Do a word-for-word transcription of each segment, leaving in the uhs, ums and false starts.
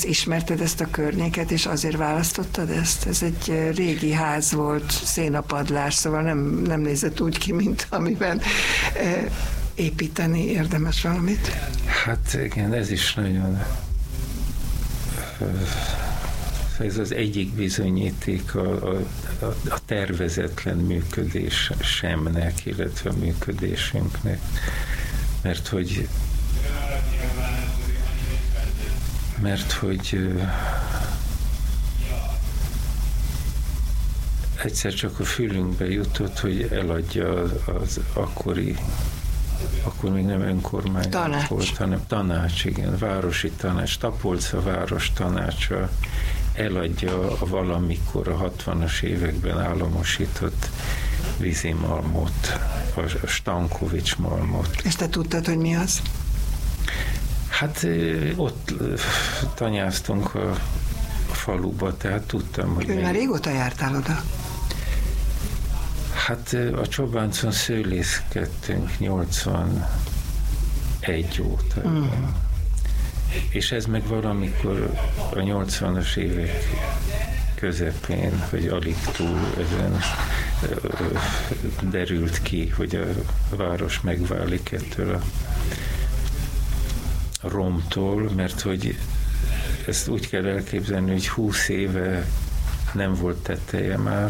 ezt ismerted, ezt a környéket, és azért választottad ezt? Ez egy régi ház volt, szénapadlás, szóval nem, nem nézett úgy ki, mint amiben építeni érdemes valamit. Hát igen, ez is nagyon... Ez az egyik bizonyíték a, a, a tervezetlen működés semnek, illetve a működésünknek. Mert hogy mert hogy egyszer csak a fülünkbe jutott, hogy eladja az, az akkori, akkor még nem önkormányzat tanács. volt, hanem tanács, igen, városi tanács, Tapolca város tanácsa eladja a valamikor a hatvanas években államosított vízimalmot, a Stankovics malmot. És te tudtad, hogy mi az? Hát ott tanyáztunk a, a faluba, tehát tudtam, hogy... Ő már régóta jártál oda? Hát a Csobáncon szőlészkedtünk nyolcvanegy óta. Mm. És ez meg valamikor a nyolcvanas évek közepén, vagy alig túl ezen derült ki, hogy a város megválik ettől a romtól, mert hogy ezt úgy kell elképzelni, hogy húsz éve nem volt teteje már,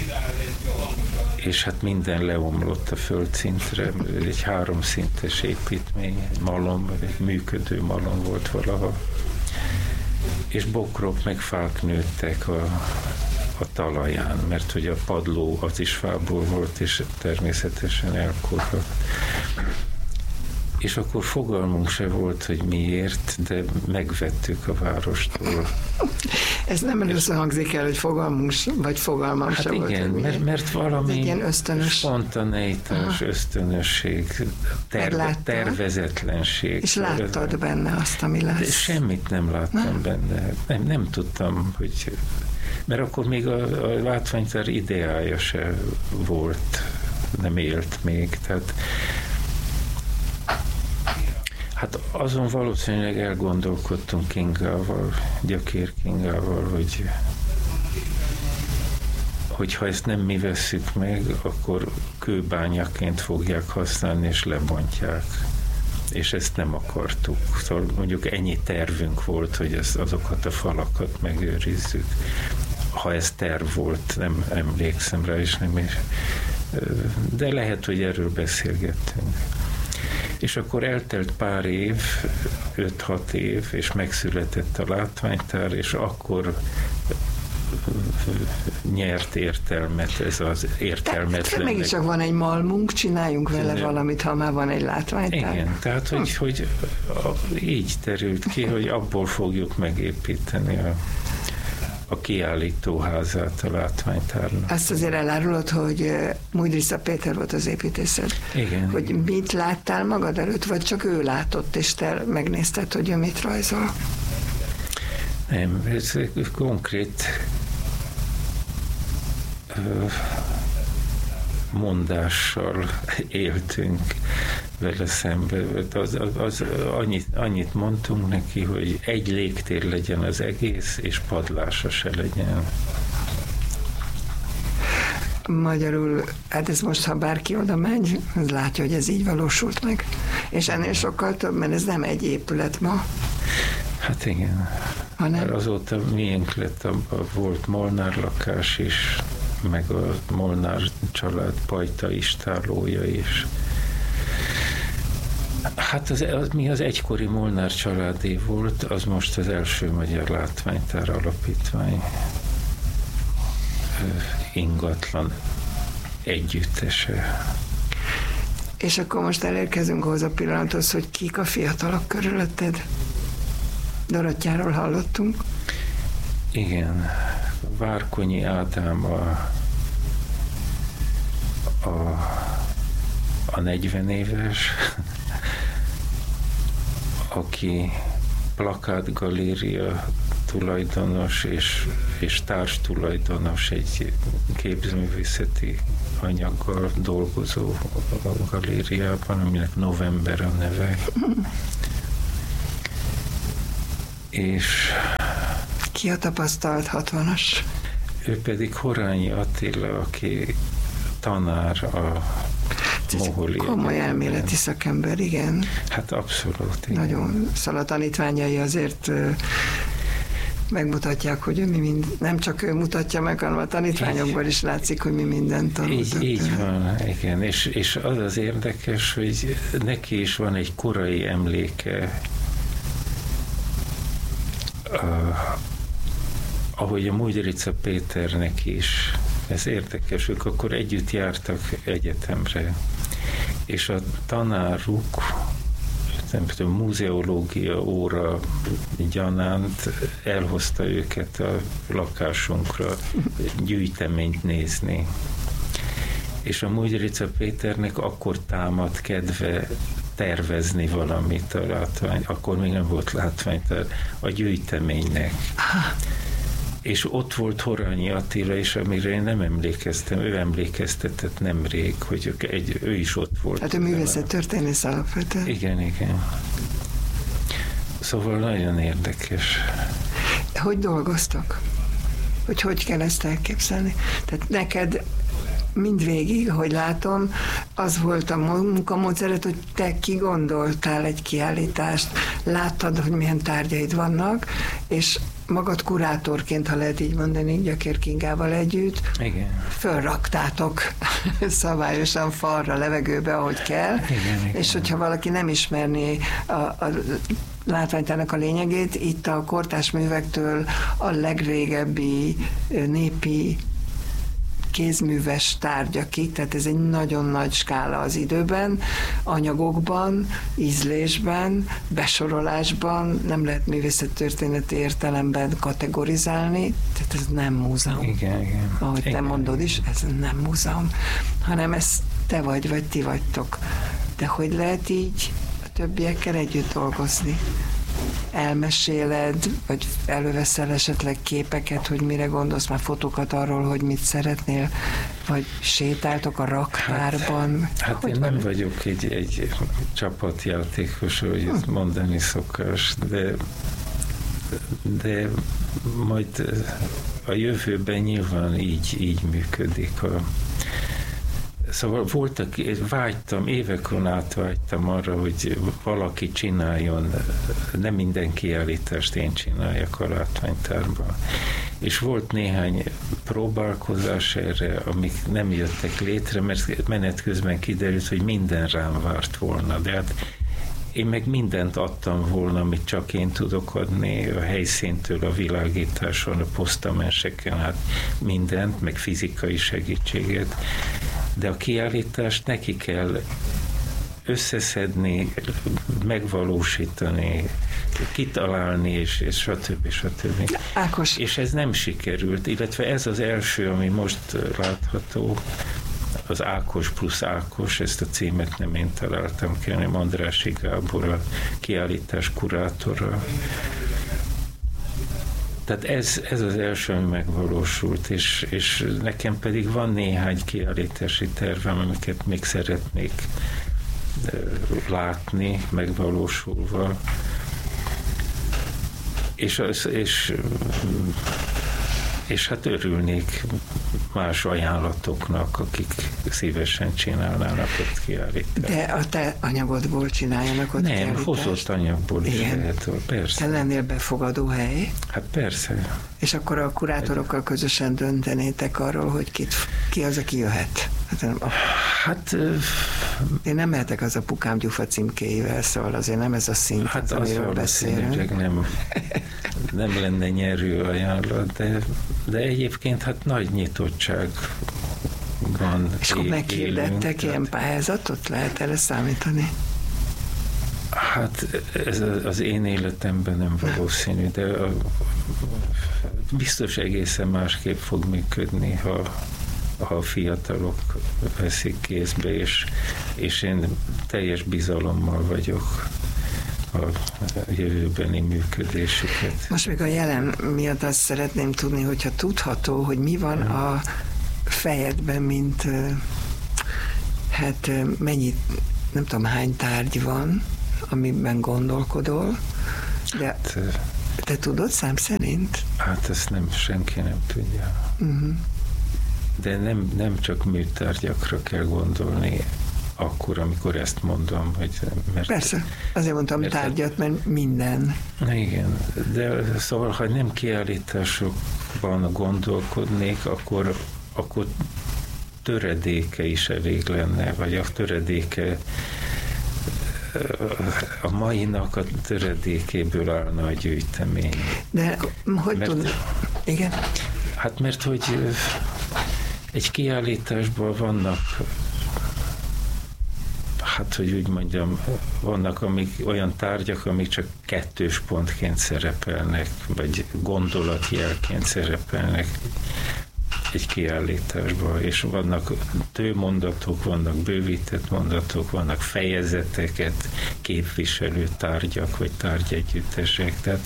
és hát minden leomlott a földszintre, egy háromszintes építmény, egy malom, egy működő malom volt valahol, és bokrok meg fák nőttek a, a talaján, mert hogy a padló az is fából volt, és természetesen elkorradt. És akkor fogalmunk se volt, hogy miért, de megvettük a várostól. Ez nem először hangzik el, hogy fogalmunk, vagy fogalmam hát se igen, volt. Igen, mert, mert valami ilyen ösztönös. spontaneitás, ösztönösség, terve, tervezetlenség. És láttad benne azt, ami lesz? De semmit nem láttam ha? benne. Nem, nem tudtam, hogy... Mert akkor még a, a látványtár ideája se volt, nem élt még, tehát hát azon valószínűleg elgondolkodtunk Kingával, Gyökér Kingával, hogy hogy ha ezt nem mi vesszük meg, akkor kőbányaként fogják használni, és lebontják. És ezt nem akartuk. Szóval mondjuk ennyi tervünk volt, hogy ezt, azokat a falakat megőrizzük. Ha ez terv volt, nem emlékszem rá, és nem is. De lehet, hogy erről beszélgettünk. És akkor eltelt pár év, öt-hat év, és megszületett a látványtár, és akkor nyert értelmet ez az értelmetlen. Mégis csak van egy malmunk, csináljunk vele nem. valamit, ha már van egy látványtár. Igen, tehát hogy, hm. hogy így terült ki, hogy abból fogjuk megépíteni a a kiállítóházát a látványtárnak. Azt azért elárulod, hogy Mudricza Péter volt az építészed. Igen. Hogy igen. mit láttál magad előtt, vagy csak ő látott, és te megnézted, hogy ő mit rajzol? Nem, ez konkrét mondással éltünk vele szembe. Az, az, az, annyit, annyit mondtunk neki, hogy egy légtér legyen az egész, és padlása se legyen. Magyarul, hát ez most, ha bárki oda megy, az látja, hogy ez így valósult meg. És ennél sokkal több, mert ez nem egy épület ma. Hát igen. Hanem? Azóta miénk lett, a, a volt Molnár lakás is, meg a Molnár család pajta istálója is. Hát az, az, mi az egykori Molnár családé volt, az most az első Magyar Látványtár Alapítvány ingatlan együttese. És akkor most elérkezünk hozzá a pillanathoz, hogy kik a fiatalok körülötted? Dorottyáról hallottunk. Igen, Várkonyi Ádám a, a, a negyven éves, aki plakátgaléria tulajdonos és, és társtulajdonos egy képzőművészeti anyaggal dolgozó galériában, aminek November a neve. és ki a tapasztalt hatvanas? Ő pedig Horányi Attila, aki tanár a Moholi komoly egyetemben. elméleti szakember, igen. Hát abszolút, igen. Nagyon, szóval a tanítványai azért megmutatják, hogy ő mi mind, nem csak ő mutatja meg, hanem a tanítványokból is látszik, hogy mi mindent tanultak. Így, így van, igen. És, és az az érdekes, hogy neki is van egy korai emléke, uh, ahogy a Mudrica Péternek is. Ez érdekes, ők akkor együtt jártak egyetemre, és a tanáruk, nem tudom, muzeológia óra gyanánt elhozta őket a lakásunkra gyűjteményt nézni. És a Mudrica Péternek akkor támad kedve tervezni valamit a látvány, akkor még nem volt látvány, a gyűjteménynek. És ott volt Horányi Attila, és amire én nem emlékeztem, ő emlékeztetett nemrég, hogy egy, ő is ott volt. Hát ő művészettörténész alapvetően. Igen, igen. Szóval nagyon érdekes. Hogy dolgoztak? Hogy hogy kell ezt elképzelni? Tehát neked mindvégig, hogy látom, az volt a munkamódszeret, hogy te kigondoltál egy kiállítást, láttad, hogy milyen tárgyaid vannak, és magad kurátorként, ha lehet így mondani, Gyakér Kingával együtt, igen, fölraktátok szabályosan falra, levegőbe, ahogy kell, igen, igen. És hogyha valaki nem ismerné a, a látványtárnak a lényegét, itt a kortárs művektől a legrégebbi népi kézműves tárgyakig, tehát ez egy nagyon nagy skála az időben, anyagokban, ízlésben, besorolásban, nem lehet művészettörténeti értelemben kategorizálni, tehát ez nem múzeum. Igen, igen. Ahogy igen, te mondod is, ez nem múzeum, hanem ez te vagy, vagy ti vagytok. De hogy lehet így a többiekkel együtt dolgozni? Elmeséled, vagy előveszel esetleg képeket, hogy mire gondolsz, már fotókat arról, hogy mit szeretnél, vagy sétáltok a raktárban? Hát, hát én nem vagyok egy, egy csapatjátékos, hogy hm. ezt mondani szokás, de, de majd a jövőben nyilván így, így működik a Szóval voltak, vágytam, évekon át vágytam arra, hogy valaki csináljon, nem minden kiállítást én csináljak a látványtárban. És volt néhány próbálkozás erre, amik nem jöttek létre, mert menet közben kiderült, hogy minden rám várt volna. De hát én meg mindent adtam volna, amit csak én tudok adni, a helyszíntől a világításon, a posztamenseken, hát mindent, meg fizikai segítséget. De a kiállítást neki kell összeszedni, megvalósítani, kitalálni, és, és stb. stb. Ákos. És ez nem sikerült, illetve ez az első, ami most látható, az Ákos plusz Ákos, ezt a címet nem én találtam ki, hanem Andrássy Gábor, a kiállítás kurátora. Tehát ez, ez az első, ami megvalósult, és, és nekem pedig van néhány kiállítási tervem, amiket még szeretnék látni, megvalósulva. És, az, és, és hát örülnék más ajánlatoknak, akik szívesen csinálnának ott kiállítást. De a te anyagodból csináljanak ott Nem, kiállítást? hozott anyagból is lehet, persze. Te lennél befogadó hely? Hát persze. És akkor a kurátorokkal közösen döntenétek arról, hogy kit, ki az, aki jöhet? Hát, hát én nem mehetek az apukám Gyufa címkéivel, szóval azért nem ez a szint, hát az, amiről beszélünk. Nem, nem lenne nyerő ajánlat, de, de egyébként hát nagy nyitottság van. És akkor meghirdettek ilyen pályázatot? Lehet erre számítani? Hát ez az én életemben nem valószínű, de a, biztos egészen másképp fog működni, ha, ha a fiatalok veszik kézbe, és, és én teljes bizalommal vagyok a jövőbeni működésüket. Most még a jelen miatt azt szeretném tudni, hogyha tudható, hogy mi van a fejedben, mint hát mennyi, nem tudom hány tárgy van, amiben gondolkodol, de Te tudod szám szerint? Hát ezt nem, senki nem tudja. Uh-huh. De nem, nem csak műtárgyakra kell gondolni akkor, amikor ezt mondom. Hogy, mert, Persze, azért mondtam mert, tárgyat, mert minden. Igen, de szóval, ha nem kiállításokban gondolkodnék, akkor, akkor töredéke is elég lenne, vagy a töredéke a mainak a töredékéből állna a gyűjtemény. De hogy mert, tud? Igen? Hát mert, hogy egy kiállításban vannak, hát, hogy úgy mondjam, vannak amik, olyan tárgyak, amik csak kettős pontként szerepelnek, vagy gondolatjelként szerepelnek egy kiállításban, és vannak tőmondatok, vannak bővített mondatok, vannak fejezeteket képviselő tárgyak, vagy tárgyegyüttesek. Tehát,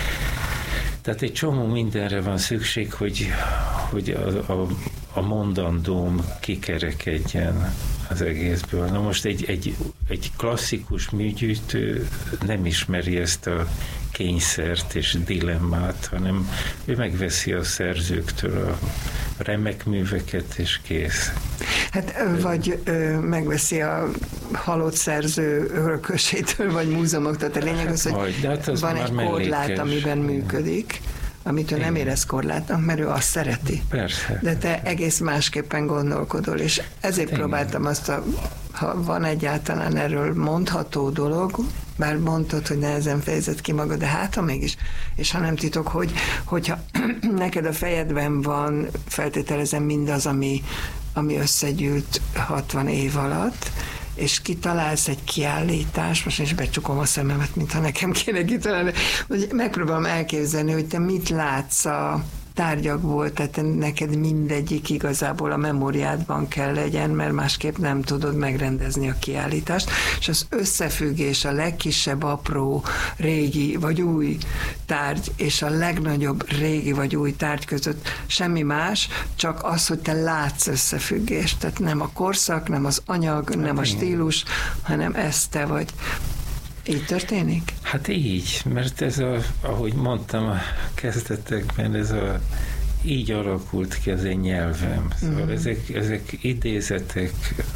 tehát egy csomó mindenre van szükség, hogy, hogy a, a, a mondandóm kikerekedjen az egészből. Na most egy, egy, egy klasszikus műgyűjtő nem ismeri ezt a kényszert és dilemmát, hanem ő megveszi a szerzőktől a remek műveket, és kész. Hát vagy ö, megveszi a halott szerző örökösétől, vagy múzeumoktól. A lényeg az, hogy hát az van egy korlát, amiben működik, amit ő nem érez korlátnak, mert ő azt szereti. Persze. De te egész másképpen gondolkodol, és ezért igen. próbáltam azt, a, ha van egyáltalán erről mondható dolog, bár mondtad, hogy nehezen fejezed ki magad, de hát ha mégis, és ha nem titok, hogy, hogyha neked a fejedben van, feltételezem mindaz, ami, ami összegyűlt hatvan év alatt, és kitalálsz egy kiállítást, most is becsukom a szememet, mintha nekem kéne kitalálni, hogy megpróbálom elképzelni, hogy te mit látsz a tárgyakból, tehát neked mindegyik igazából a memóriádban kell legyen, mert másképp nem tudod megrendezni a kiállítást, és az összefüggés a legkisebb apró régi vagy új tárgy és a legnagyobb régi vagy új tárgy között semmi más, csak az, hogy te látsz összefüggést, tehát nem a korszak, nem az anyag, nem a stílus, hanem ez te vagy. Így történik? Hát így, mert ez a, ahogy mondtam a kezdetekben, ez a, így alakult ki az én nyelvem. Szóval mm. ezek, ezek idézetek,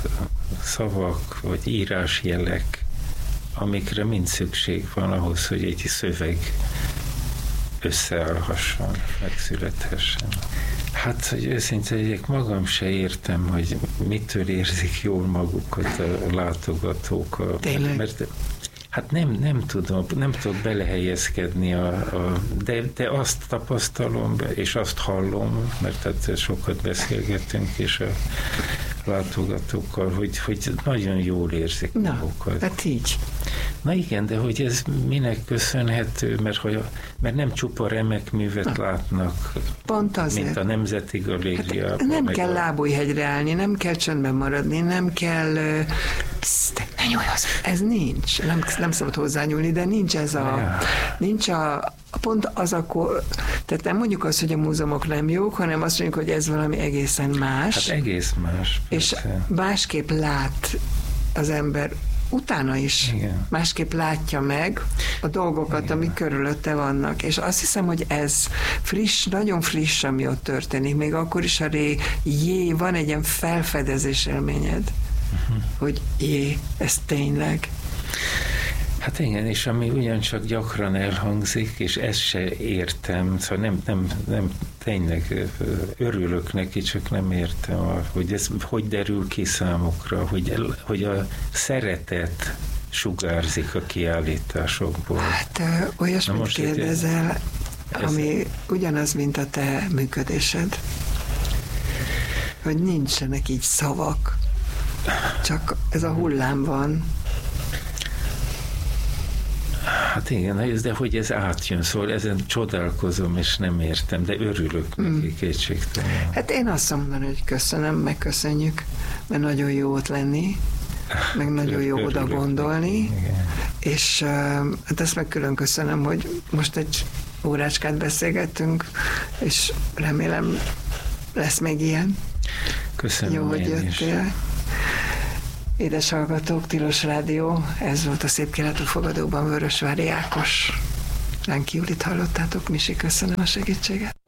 szavak, vagy írásjelek, amikre mind szükség van ahhoz, hogy egy szöveg összeállhasson, megszülethessen. Hát, hogy őszinte legyek, magam se értem, hogy mitől érzik jól magukat a látogatók. A, Tényleg? Mert, hát nem, nem tudom, nem tudok belehelyezkedni, a, a, de, de azt tapasztalom, és azt hallom, mert hát sokat beszélgetünk, és a látogatókkal, hogy, hogy nagyon jól érzik Na, magukat. hát így. Na igen, de hogy ez minek köszönhető, mert, hogy, mert nem csupa remek művet Na. látnak, Pont azért. mint a Nemzeti Galériában. Hát nem kell a... Lábújhegyre állni, nem kell csöndben maradni, nem kell... Pszt, ne nyúlj hozzá. Ez nincs. Nem, nem szabad hozzányúlni, de nincs ez a... Ja. Nincs a... Pont az akkor... Tehát nem mondjuk azt, hogy a múzeumok nem jók, hanem azt mondjuk, hogy ez valami egészen más. Hát egész más. És persze. Másképp lát az ember utána is igen. másképp látja meg a dolgokat, igen. amik körülötte vannak. És azt hiszem, hogy ez friss, nagyon friss, ami ott történik. Még akkor is, ha ré, jé, van egy ilyen felfedezés élményed, uh-huh. hogy jé, ez tényleg. Hát igen, és ami ugyancsak gyakran elhangzik, és ezt se értem, szóval nem, nem, nem tényleg örülök neki, csak nem értem, hogy ez hogy derül ki számukra, hogy, hogy a szeretet sugárzik a kiállításokból. Hát olyasmit kérdezel, ez, ami ugyanaz, mint a te működésed. Hogy nincsenek így szavak, csak ez a hullám van. Hát igen, de hogy ez átjön, szóval ezen csodálkozom, és nem értem, de örülök neki, mm. kétségtelen. Hát én azt mondom, hogy köszönöm, megköszönjük, mert nagyon jó ott lenni, meg nagyon jó oda gondolni, és hát ezt meg külön köszönöm, hogy most egy órácskát beszélgettünk, és remélem lesz még ilyen. Köszönöm. Jó, hogy jöttél. Is. Édes hallgatók, Tilos Rádió, ez volt a Szép Királyok Fogadóban Vörösvári Ákos. Lenki Julit hallottátok, Misi, köszönöm a segítséget.